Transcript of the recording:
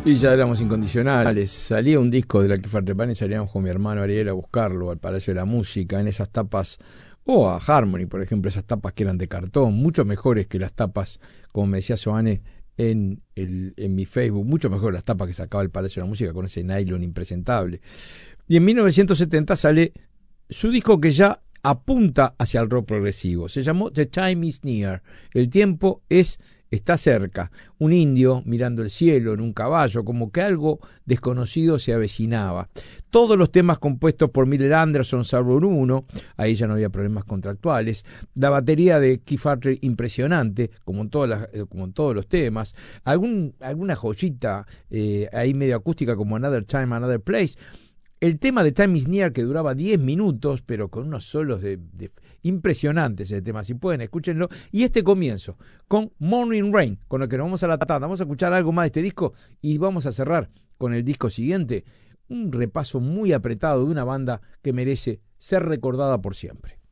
Y ya éramos incondicionales. Salía un disco de la que Fartepán y salíamos con mi hermano Ariel a buscarlo al Palacio de la Música, en esas tapas, o a Harmony, por ejemplo, esas tapas que eran de cartón, mucho mejores que las tapas, como me decía Soane en mi Facebook, mucho mejor las tapas que sacaba el Palacio de la Música con ese nylon impresentable. Y en 1970 sale su disco que ya apunta hacia el rock progresivo. Se llamó The Time is Near. El tiempo está cerca. Un indio mirando el cielo en un caballo, como que algo desconocido se avecinaba. Todos los temas compuestos por Miller Anderson, salvo uno, ahí ya no había problemas contractuales. La batería de Keith Arthur impresionante, como en todos los temas. Alguna joyita ahí medio acústica como Another Time, Another Place. El tema de Time is Near, que duraba 10 minutos, pero con unos solos impresionantes el tema. Si pueden, escúchenlo. Y este comienzo, con Morning Rain, con el que nos vamos a la tanda. Vamos a escuchar algo más de este disco y vamos a cerrar con el disco siguiente. Un repaso muy apretado de una banda que merece ser recordada por siempre.